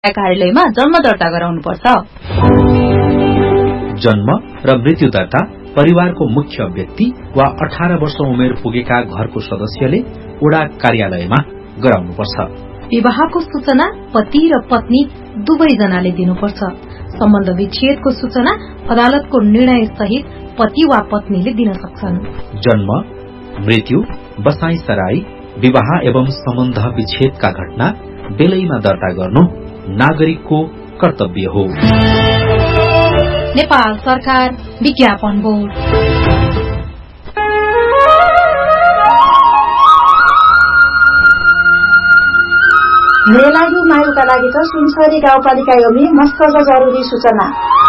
कार्यालयमा जन्म दर्ता गराउनुपर्छ। जन्म र मृत्यु दर्ता परिवारको मुख्य व्यक्ति वा 18 वर्ष उमेर पुगेका घरको सदस्यले वडा कार्यालयमा गराउनुपर्छ। विवाहको सूचना पति र पत्नी दुवैजनाले दिनुपर्छ। सम्बन्ध विच्छेदको सूचना अदालतको निर्णय सहित पति वा पत्नीले दिन सक्छन्। जन्म, मृत्यु, बसाई सराई, विवाह एवं सम्बन्ध विच्छेदका घटना बेलैमा दर्ता गर्नु नागरिकको कर्तव्य हो। नेपाल सरकार विज्ञापन बोर्ड। मेलागी मायुका लागि त सुनसरी गाउँपालिका योमी मस्त जरुरी सूचना।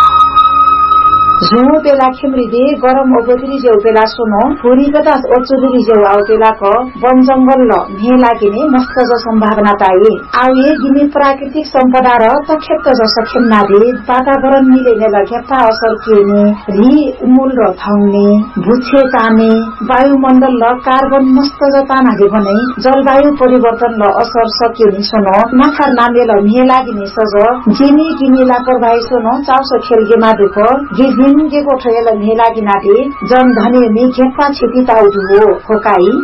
झुमो पेला खेम्रिदे गरम ओबोतिरी जेउ पेला सुनो फुरी पचास ओचुरी जेउ आउ पेला को वन जंगल ल मेलागी ने मस्त ज संभावना ताई आउए गिनी प्राकृतिक सम्पदा र तखेत ज सखेन्ना दे वातावरण मिलेने लखेप्ता असर केने रि उमूल र थाउने भुछे ताने वायुमण्डल ल कार्बन मस्त ज ताना दे भने जलवायु परिवर्तन ल असर सकिने सुनो नाखर नामे ल मेलागी ने सज जिनी गिनी लापरवाही सुनो चाउसो खेलगे मादुको गिजी गेको ठेल मेलागी नाटे जन धने मे खेप्पा छिपी ताउदु हो खोकाई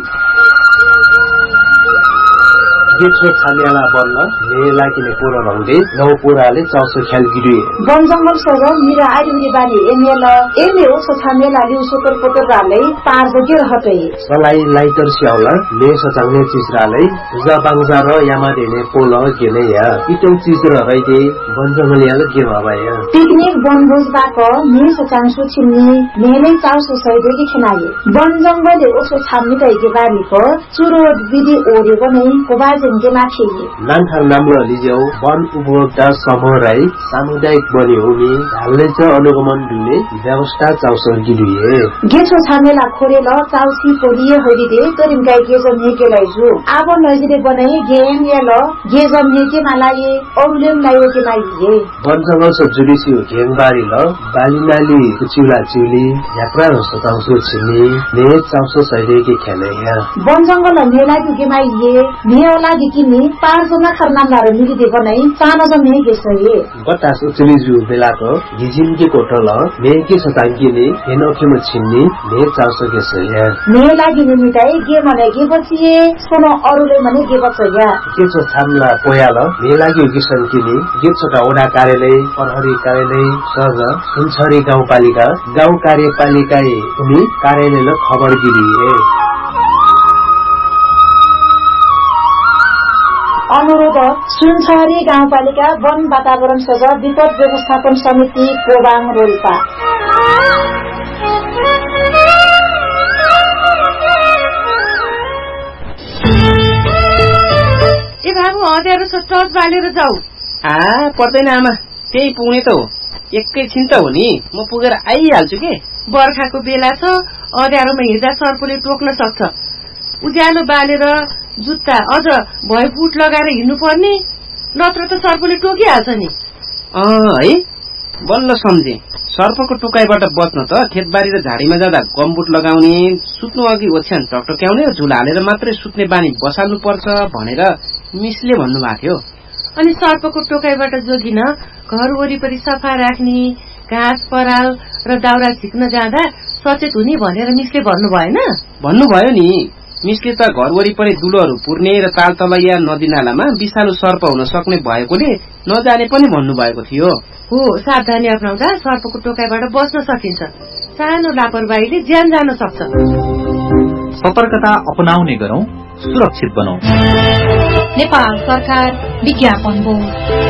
गेछो छानियाला बन्न मेलागिने पुरा रंगले नौ पुराले चाउसो ख्याल गिडुए वन जंगल सज मिरा आइरुरी बाली एमे ओ छानियाला लिउ सुपर पोटर राले पार जगे रहते सलाई लाइटर स्याउला ले सचाउने चीज राले जा बांगजा र यामा देने पोल गेने या इटौ चीज र रइदे वन जंगल याले के भबाया पिकनिक बनभोज बाको मे सचांसु छिन्नी मेले चाउसो सैदे खनाए वन जंगल ओसो छाम्नी तैके बारीको चुरो विधि ओरेको नै कोबाज नान्थार नाम्लो लिजेउ वन उपभोक्ता समूह राई सामुदायिक बनी हुने ढाल्ने च अनुगमन दुने व्यवस्था चाउसर गिरिए गेछो छामेला खोरेल चाउसी पोलिए हरिदे तरिम गाई गेजम हेकेलाई जु आब नजिरे बनाए गेम याल गेजम हेके मालाए औलेम लायो के माइए वन जंगल स जुडिसी घेङबारी ल बालिनाली कुचिला चिली यात्रा र सताउसो छिनी ने चाउसो सैले के खेले या वन जंगल मेला के माइए मेला किनी पारजना खरनामदार मिलिदे बनाई सानो जमे गेसए बतास उचलिजु बेलाको गिजिनके कोटल मेके सतांकीले हेनोखेम छिन्नी ने चाउसो गेसए ने लागिने मिटाई गे मने गे बचिए सोनो अरुले मने गे बचया केचो थामला पोयाल ने लागि किसन किनी गेचोटा ओडा कार्यालय प्रहरी कार्यालय सज सुनसरी गाउँपालिका गाउँ कार्यपालिकाए उनी कार्यालयले खबर गिरिए अनुरोध सुनसरी गाउँपालिका वन वातावरण सज विपद व्यवस्थापन समिति कोबाङ रोल्पा ए बाबु अँध्यारो छ टर्च बालेर जाऊ पर्दैन आमा त्यही पुग्ने त हो एकैछिन त हो नि म पुगेर आइहाल्छु के बर्खाको बेला छ अँध्यारोमा हिँड्दा सर्पले टोक्न सक्छ उज्यालो बालेर जुत्ता अझ भए बुट लगाएर हिँड्नु पर्ने नत्र त सर्पले टोकिहाल्छ नि है बल्ल सम्झे सर्पको टोकाइबाट बच्न त खेतबारी र झाडीमा जाँदा गमबुट लगाउने सुत्नु अघि ओछ्यान टकटक्याउने र झुल हालेर मात्रै सुत्ने बानी बसाल्नु पर्छ भनेर मिसले भन्नुभएको थियो अनि सर्पको टोकाइबाट जोगिन घर वरिपरि सफा राख्ने घाँस पराल र दाउरा झिक्न जाँदा सचेत हुने भनेर मिसले भन्नु भएन भन्नुभयो नि मिसले त घर वरिपरि दुलोहरू पुर्ने र ताल तलैया नदी नालामा विषालु सर्प हुन सक्ने भएकोले नजाने पनि भन्नुभएको थियो हो सावधानी अपनाउँदा सर्पको टोकाइबाट बच्न सकिन्छ सानो लापरवाहीले ज्यान जान सक्छ सतर्कता अपनाउने गरौं सुरक्षित बनौं नेपाल सरकार विज्ञापन बोर्ड